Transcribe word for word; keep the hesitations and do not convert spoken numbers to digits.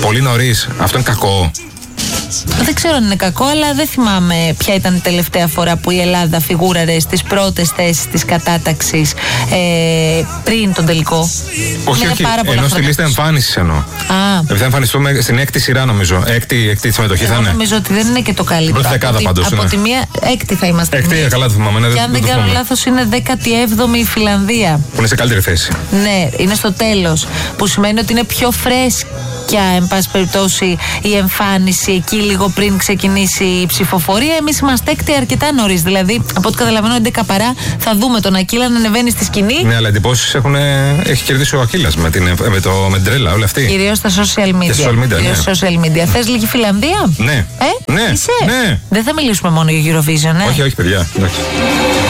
πολύ νωρίς. Αυτό είναι κακό. Δεν ξέρω αν είναι κακό, αλλά δεν θυμάμαι ποια ήταν η τελευταία φορά που η Ελλάδα φιγούραρε στις πρώτες θέσεις της κατάταξης ε, πριν τον τελικό. Όχι, είναι όχι. Πάρα πολλά ενώ χρόνια. στη λίστα εμφάνισης εννοώ. Α. Επειδή θα εμφανιστούμε στην έκτη σειρά, νομίζω. Έκτη, έκτη συμμετοχή θα είναι. Νομίζω ότι δεν είναι και το καλύτερο. Πρώτη δεκάδα πάντως. Από είναι. τη μία, έκτη θα είμαστε. Έκτη, εμείς. καλά το θυμάμαι. Ναι, και αν δεν, δεν κάνω λάθος, είναι δέκατη έβδομη η Φιλανδία. Που είναι σε καλύτερη θέση. Ναι, είναι στο τέλος. Που σημαίνει ότι είναι πιο φρέσκια, εν πάση περιπτώσει, η εμφάνιση εκεί λίγο πριν ξεκινήσει η ψηφοφορία. Εμείς είμαστε έκτη αρκετά νωρίς. Δηλαδή, από ό,τι καταλαβαίνω, έντεκα παρά θα δούμε τον Ακύλα να ανεβαίνει στη σκηνή. Ναι, αλλά εντυπώσεις έχουν. Έχει κερδίσει ο Ακύλας με την, με το, με την τρέλα, όλη αυτή. Κυρίως στα social media. Και social media, Κυρίως ναι. social media. Θες λίγη Φιλανδία? Ναι. Ε, Ναι. είσαι? Ναι. Δεν θα μιλήσουμε μόνο για Eurovision, ε. Όχι, όχι, παιδιά. Εντάξει.